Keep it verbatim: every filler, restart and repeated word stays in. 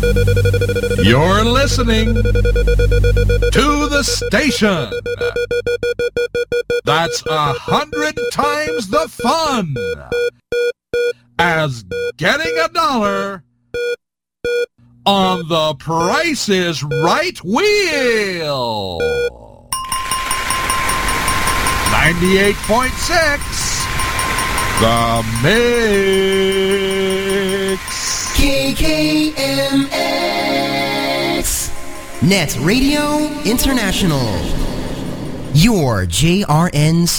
You're listening to the station that's a hundred times the fun as getting a dollar on the Price is Right wheel. ninety-eight point six The Mix. K K M X Net Radio International. Your J R N's